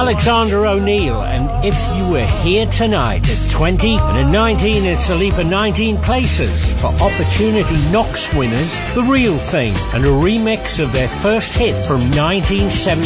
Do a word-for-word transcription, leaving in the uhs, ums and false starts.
Alexander O'Neill, and If You Were Here Tonight at twenty, and at nineteen it's a leap of nineteen places for Opportunity Knox winners The Real Thing, and a remix of their first hit from nineteen seventy.